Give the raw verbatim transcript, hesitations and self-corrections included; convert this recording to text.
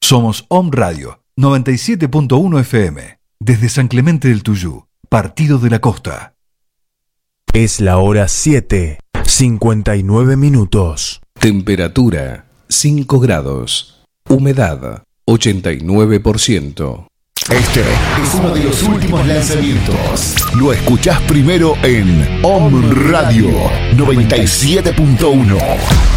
Somos Om Radio noventa y siete punto uno F M, desde San Clemente del Tuyú, Partido de la Costa. Es la hora siete, cincuenta y nueve minutos. Temperatura cinco grados. Humedad ochenta y nueve por ciento. Este es uno de los últimos lanzamientos. Lo escuchás primero en Om Radio noventa y siete punto uno.